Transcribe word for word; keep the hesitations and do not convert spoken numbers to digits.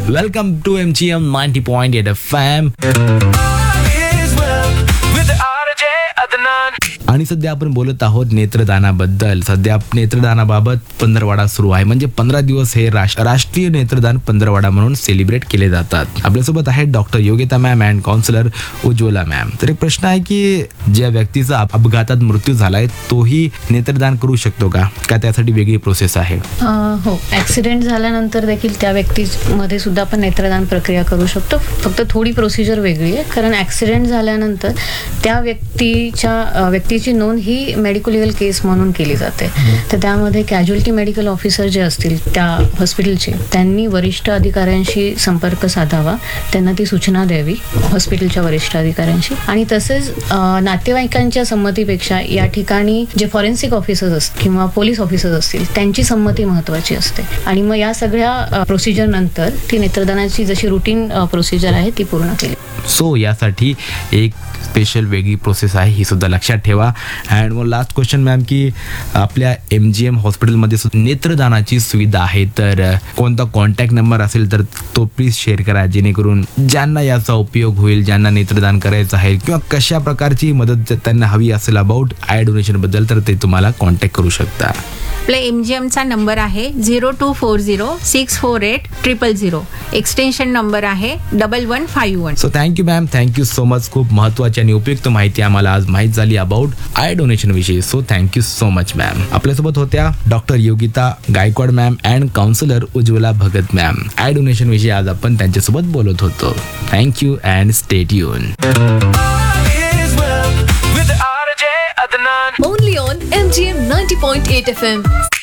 Welcome to M G M ninety point eight F M. आणि सध्या आपण बोलत आहोत नेत्रदानाबद्दल. सध्या नेत्रदानाबाबत पंधरवाडा सुरू आहे. म्हणजे पंधरा दिवस हे राष्ट्र राष्ट्रीय नेत्रदान पंधरवाडा म्हणून सेलिब्रेट केले जातात. आपल्यासोबत आहेत doctor Yogita ma'am and counsellor Ujjwala ma'am. तर एक प्रश्न आहे की ज्या व्यक्तीचा अपघातात मृत्यू झालाय तोही नेत्रदान करू शकतो का, का त्यासाठी वेगळी प्रोसेस आहे? हो, ऍक्सिडेंट झाल्यानंतर देखील त्या व्यक्तीमध्ये सुद्धा आपण नेत्रदान प्रक्रिया करू शकतो. फक्त थोडी प्रोसिजर वेगळी आहे, कारण ऍक्सिडेंट झाल्यानंतर त्या व्यक्तीच्या व्यक्तीची नोंद ही मेडिको लिगल केस म्हणून केली जाते. तर त्यामध्ये कॅज्युअल्टी मेडिकल ऑफिसर जे असतील त्या हॉस्पिटलचे, त्यांनी वरिष्ठ अधिकाऱ्यांशी संपर्क साधावा, त्यांना ती सूचना द्यावी हॉस्पिटलच्या वरिष्ठ अधिकाऱ्यांशी. आणि तसेच नातेवाईकांच्या संमतीपेक्षा या ठिकाणी जे फॉरेन्सिक ऑफिसर्स असतील किंवा पोलीस ऑफिसर्स असतील त्यांची संमती महत्त्वाची असते. आणि मग या सगळ्या प्रोसिजर नंतर ती नेत्रदानाची जशी रुटीन प्रोसिजर आहे ती पूर्ण केली. सो यासाठी एक स्पेशल वेगळी प्रोसेस आहे, ही सुद्धा लक्षात ठेवा. अँड मग लास्ट क्वेश्चन मॅम, की आपल्या एम जी एम हॉस्पिटलमध्ये नेत्रदानाची सुविधा आहे, तर कोणता कॉन्टॅक्ट नंबर असेल तर तो प्लीज शेअर करा, जेणेकरून ज्यांना याचा उपयोग होईल, ज्यांना नेत्रदान करायचं आहे किंवा कशा प्रकारची मदत त्यांना हवी असेल अबाउट आय डोनेशन बद्दल, तर ते तुम्हाला कॉन्टॅक्ट करू शकता. आपल्या एम जी एमचा नंबर आहे zero to four zero six four eight triple zero. Extension number आहे double one five one. So thank you ma'am, thank you so much. खूप महत्त्वाची आणि उपयुक्त माहिती आम्हाला आज माहीत झाली अबाउट आय डोनेशन विषयी. So thank you so much ma'am. आपल्यासोबत होत्या doctor Yogita Gaikwad ma'am and counsellor Ujjwala Bhagat ma'am. I donation विषयी आज आपण त्यांच्यासोबत बोलत होतो. Thank you and stay tune. Only on M G M ninety point eight F M.